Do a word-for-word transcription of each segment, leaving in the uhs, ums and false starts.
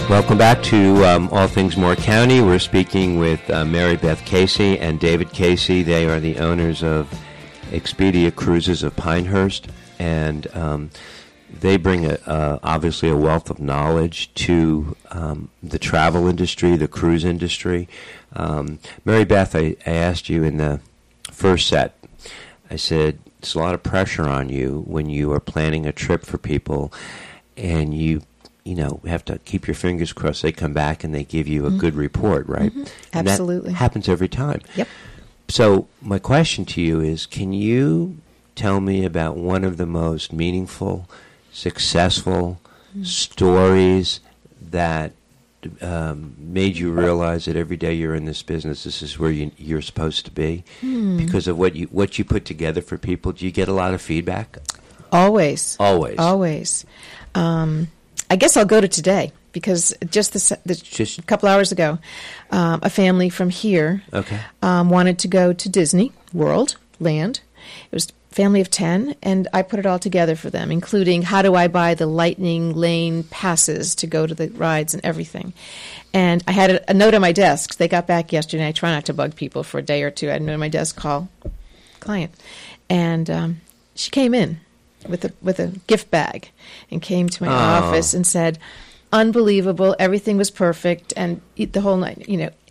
Welcome back to um, All Things Moore County. We're speaking with uh, Mary Beth Casey and David Casey. They are the owners of Expedia Cruises of Pinehurst, and um, they bring a, uh, obviously a wealth of knowledge to um, the travel industry, the cruise industry. Um, Mary Beth, I, I asked you in the first set, I said, it's a lot of pressure on you when you are planning a trip for people, and you you know, have to keep your fingers crossed they come back and they give you a mm-hmm. good report, right? Mm-hmm. And absolutely. that happens every time. Yep. So my question to you is, can you tell me about one of the most meaningful, successful mm-hmm. stories that um, made you realize that every day you're in this business, this is where you, you're supposed to be? Mm. Because of what you what you put together for people? Do you get a lot of feedback? Always. Always. Always. Um I guess I'll go to today, because just this, this just a couple hours ago, um, a family from here okay. um, wanted to go to Disney World Land. It was a family of ten, and I put it all together for them, including how do I buy the Lightning Lane passes to go to the rides and everything. And I had a, a note on my desk. They got back yesterday. I try not to bug people for a day or two. I had a note on my desk, call client. And um, she came in with a with a gift bag and came to my oh. office and said, unbelievable, everything was perfect, and eat the whole night, you know.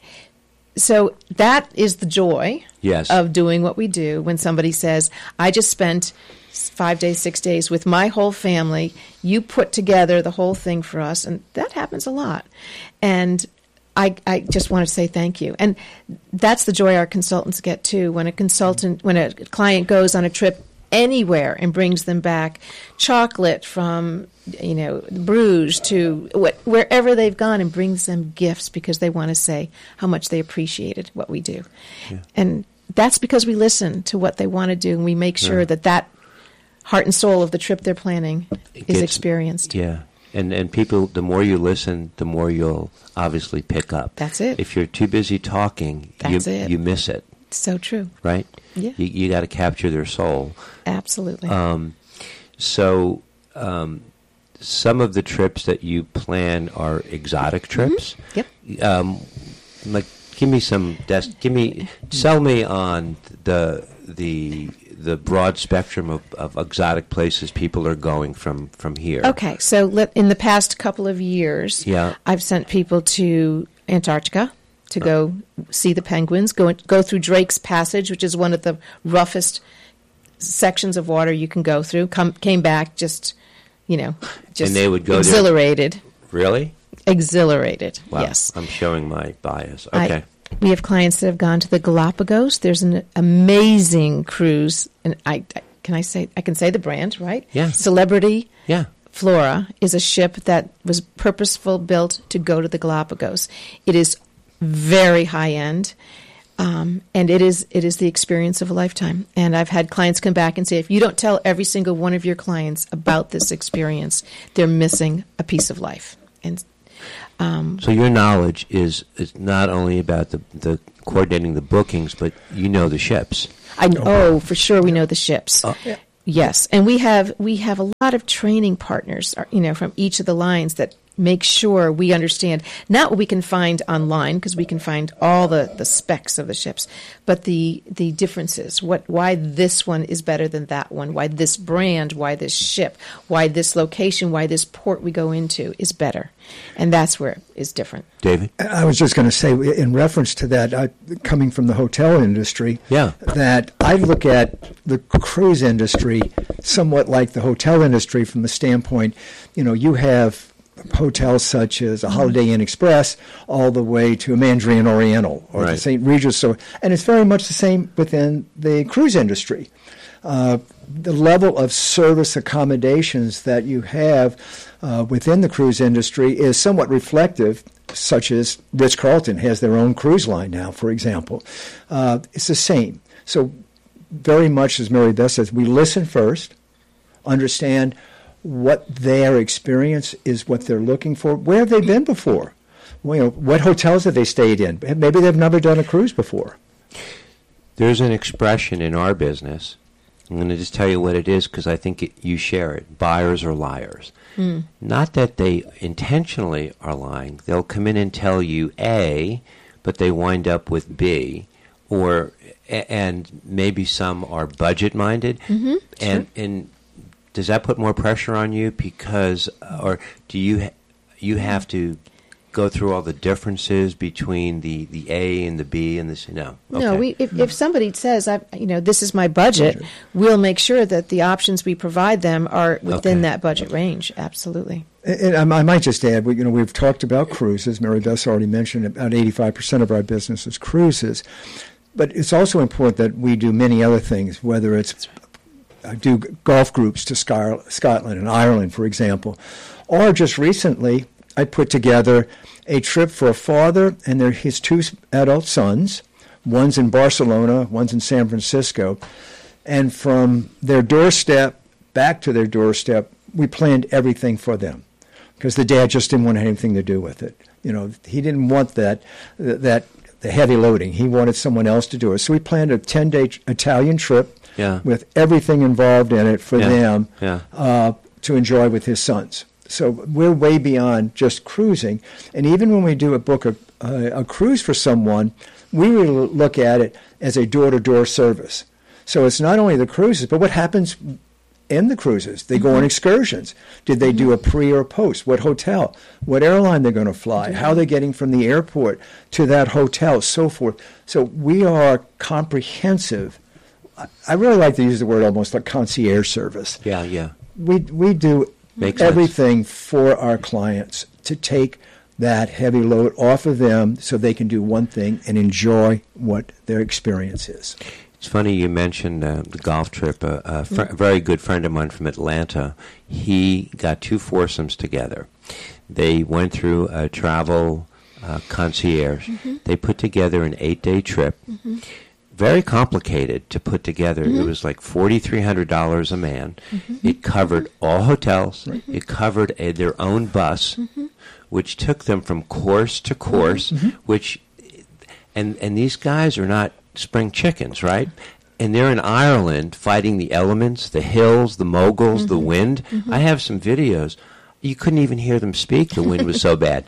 So that is the joy yes. of doing what we do, when somebody says, I just spent five days, six days with my whole family, you put together the whole thing for us, and that happens a lot. And I, I just want to say thank you. And that's the joy our consultants get too. When a consultant, when a client goes on a trip anywhere and brings them back chocolate from, you know, Bruges to what, wherever they've gone, and brings them gifts because they want to say how much they appreciated what we do. Yeah. And that's because we listen to what they want to do, and we make sure yeah. that that heart and soul of the trip they're planning it is gets, experienced. Yeah. And and people, the more you listen, the more you'll obviously pick up. That's it. If you're too busy talking, that's you, it. you miss it. So true. Right? Yeah. You, you got to capture their soul. Absolutely. Um, so um, some of the trips that you plan are exotic trips. Mm-hmm. Yep. Um, like, give me some. Des- give me. Sell me on the the the broad spectrum of, of exotic places people are going from from here. Okay. So let, in the past couple of years, yeah. I've sent people to Antarctica to go see the penguins, go go through Drake's Passage, which is one of the roughest sections of water you can go through. Come, came back just, you know, just and they would go exhilarated. There. Really? Exhilarated, wow. yes. I'm showing my bias. Okay. I, we have clients that have gone to the Galapagos. There's an amazing cruise, and I, I can I say I can say the brand, right? Yeah. Celebrity. Yeah. Flora is a ship that was purposeful built to go to the Galapagos. It is very high end, um, and it is it is the experience of a lifetime. And I've had clients come back and say, if you don't tell every single one of your clients about this experience, they're missing a piece of life. And um, so your knowledge is is not only about the the coordinating the bookings, but you know the ships. I know, oh, for sure, we know the ships. Oh. Yeah. Yes, and we have we have a lot of training partners, you know, from each of the lines that make sure we understand not what we can find online, because we can find all the, the specs of the ships, but the the differences. What why this one is better than that one? Why this brand? Why this ship? Why this location? Why this port we go into is better? And that's where it is different. David? I was just going to say, in reference to that, I, coming from the hotel industry, yeah. that I look at the cruise industry somewhat like the hotel industry from the standpoint, you know, you have hotels such as a Holiday Inn Express all the way to a Mandarin Oriental or right. the Saint Regis. So, and it's very much the same within the cruise industry. Uh, the level of service accommodations that you have uh, within the cruise industry is somewhat reflective, such as Ritz-Carlton has their own cruise line now, for example. Uh, it's the same. So very much, as Mary Beth says, we listen first, understand what their experience is, what they're looking for. Where have they been before? Well, you know, what hotels have they stayed in? Maybe they've never done a cruise before. There's an expression in our business I'm going to just tell you what it is because I think it, you share it. Buyers are liars. Mm. Not that they intentionally are lying. They'll come in and tell you A, but they wind up with B, or and maybe some are budget-minded. Mm-hmm. And sure. and does that put more pressure on you because, or do you you have to go through all the differences between the, the A and the B and the C? No. Okay. No, we, if, if somebody says, I, you know, this is my budget, budget, we'll make sure that the options we provide them are within okay. that budget range. Absolutely. And I might just add, you know, we've talked about cruises. Mary Beth's already mentioned about eighty-five percent of our business is cruises. But it's also important that we do many other things, whether it's I do golf groups to Scotland and Ireland, for example, or just recently I put together a trip for a father and their, his two adult sons. One's in Barcelona, one's in San Francisco. And from their doorstep back to their doorstep, we planned everything for them because the dad just didn't want to have anything to do with it. You know, he didn't want that, that the heavy loading. He wanted someone else to do it. So we planned a ten-day Italian trip yeah. with everything involved in it for yeah. them yeah. Uh, to enjoy with his sons. So we're way beyond just cruising. And even when we do a book a, a, a cruise for someone, we really look at it as a door-to-door service. So it's not only the cruises, but what happens in the cruises. They mm-hmm. go on excursions. Did they mm-hmm. do a pre or post? What hotel? What airline they're going to fly? Mm-hmm. How are they getting from the airport to that hotel? So forth. So we are comprehensive. I really like to use the word almost like concierge service. Yeah, yeah. We we do Makes everything sense. for our clients to take that heavy load off of them so they can do one thing and enjoy what their experience is. It's funny you mentioned uh, the golf trip. Uh, a, fr- a very good friend of mine from Atlanta, he got two foursomes together. They went through a travel uh, concierge. Mm-hmm. They put together an eight-day trip. Mm-hmm. Very complicated to put together. Mm-hmm. It was like four thousand three hundred dollars a man. Mm-hmm. It covered mm-hmm. all hotels. Mm-hmm. It covered a, their own bus, mm-hmm. which took them from course to course, mm-hmm. which, and and these guys are not spring chickens, right? And they're in Ireland fighting the elements, the hills, the moguls, mm-hmm. the wind. Mm-hmm. I have some videos. You couldn't even hear them speak. The wind was so bad.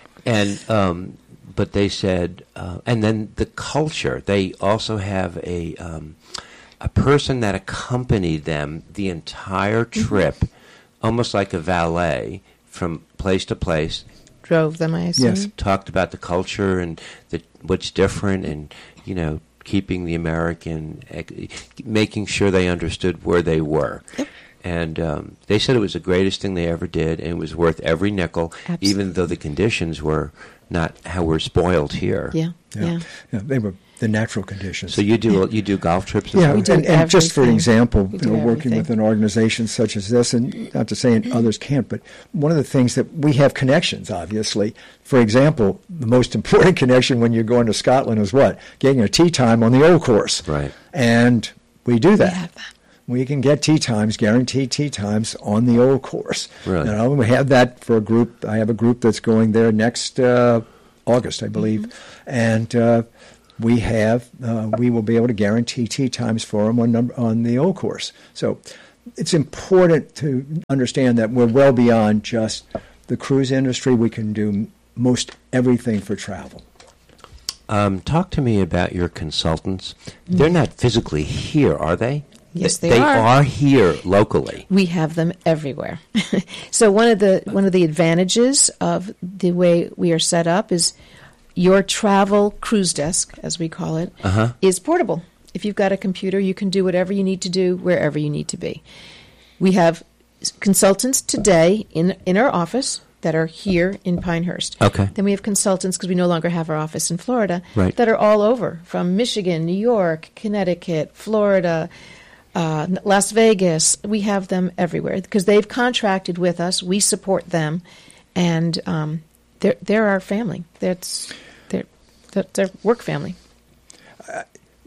And um, but they said, uh, and then the culture. They also have a um, a person that accompanied them the entire trip, mm-hmm. almost like a valet from place to place. Drove them, I assume. Yes. Talked about the culture and the, what's different, and you know, keeping the American, making sure they understood where they were. Yep. And um, they said it was the greatest thing they ever did, and it was worth every nickel, Absolutely. Even though the conditions were not how we're spoiled here. Yeah, yeah. yeah. yeah they were the natural conditions. So you do yeah. you do golf trips? Yeah, we do and, and just for an example, we you know, working everything. with an organization such as this, and not to say others can't, but one of the things that we have connections, obviously. For example, the most important connection when you're going to Scotland is what? Getting a tee time on the old course. Right. And we do that. We have that. We can get tee times, guaranteed tee times on the old course. Really? You know, we have that for a group. I have a group that's going there next uh, August, I believe, mm-hmm. and uh, we have uh, we will be able to guarantee tee times for them on number, on the old course. So it's important to understand that we're well beyond just the cruise industry. We can do most everything for travel. Um, talk to me about your consultants. Mm-hmm. They're not physically here, are they? Yes, they, they are. They are here locally. We have them everywhere. So one of the one of the advantages of the way we are set up is your travel cruise desk, as we call it, uh-huh. is portable. If you've got a computer, you can do whatever you need to do wherever you need to be. We have consultants today in in our office that are here in Pinehurst. Okay. Then we have consultants, because we no longer have our office in Florida, right. that are all over, from Michigan, New York, Connecticut, Florida, Uh, Las Vegas. We have them everywhere because they've contracted with us. We support them, and um, they're they're our family. That's their their work family. I,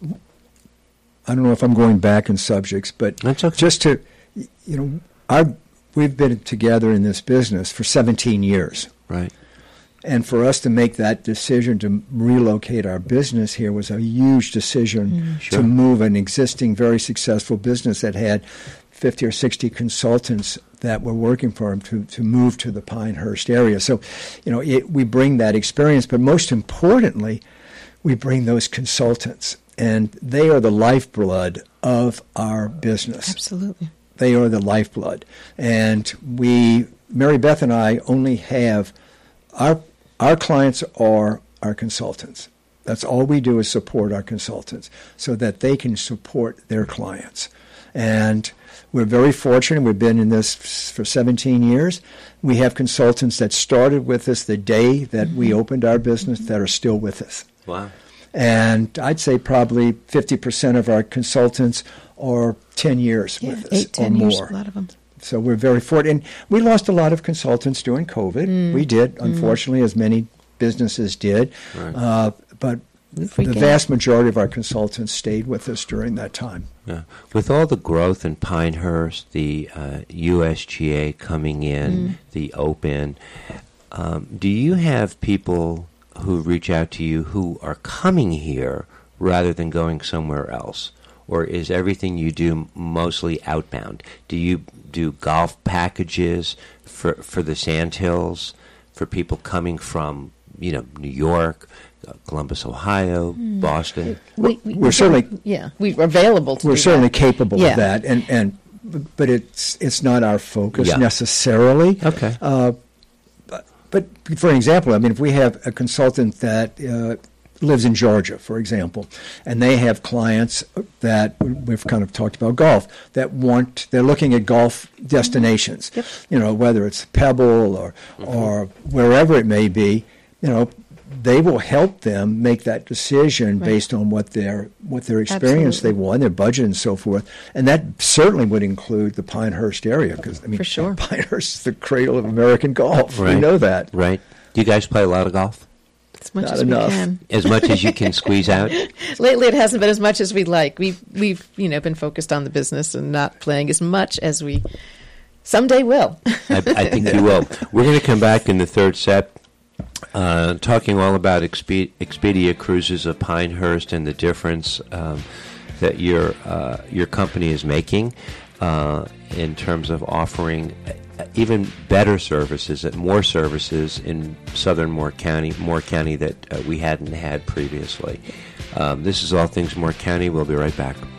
I don't know if I'm going back in subjects, but That's okay. just to, you know, our, we've been together in this business for seventeen years. Right. And for us to make that decision to relocate our business here was a huge decision Mm. Sure. to move an existing, very successful business that had fifty or sixty consultants that were working for him to, to move to the Pinehurst area. So, you know, it, we bring that experience, but most importantly, we bring those consultants, and they are the lifeblood of our business. Absolutely. They are the lifeblood. And we, Mary Beth and I, only have our our clients are our consultants. That's all we do is support our consultants so that they can support their clients. And we're very fortunate. We've been in this for seventeen years. We have consultants that started with us the day that mm-hmm. we opened our business that are still with us. Wow. And I'd say probably fifty percent of our consultants are ten years Yeah, with us eight, ten or years, more. a lot of them. So we're very fortunate. And we lost a lot of consultants during COVID. Mm. We did, unfortunately, mm. as many businesses did. Right. Uh, but Freaking the vast majority of our consultants stayed with us during that time. Yeah. With all the growth in Pinehurst, the uh, U S G A coming in, Mm. the Open, um, do you have people who reach out to you who are coming here rather than going somewhere else? Or is everything you do mostly outbound? Do you do golf packages for for the Sandhills, for people coming from, you know, New York, uh, Columbus, Ohio, mm. Boston? We, we, we're certainly yeah, we're available to We're do certainly that. capable Yeah. of that, and, and but it's it's not our focus Yeah. necessarily. Okay. Uh, but, but for example, I mean, if we have a consultant that uh, lives in Georgia, for example, and they have clients that we've kind of talked about golf that want they're looking at golf destinations. Yep. You know, whether it's Pebble or mm-hmm. or wherever it may be, you know, they will help them make that decision Right. based on what their what their experience Absolutely. they want, their budget, and so forth. And that certainly would include the Pinehurst area because I mean, For sure. Pinehurst is the cradle of American golf. Right. We know that. Right. Do you guys play a lot of golf? As much Not as enough. we can. As much as you can squeeze out? Lately, it hasn't been as much as we'd like. We've we've you know been focused on the business and not playing as much as we someday will. I, I think you will. We're going to come back in the third set, uh, talking all about Expe- Expedia Cruises of Pinehurst and the difference um, that your uh, your company is making uh, in terms of offering even better services and more services in southern Moore County, Moore County that uh, we hadn't had previously. Um, this is All Things Moore County. We'll be right back.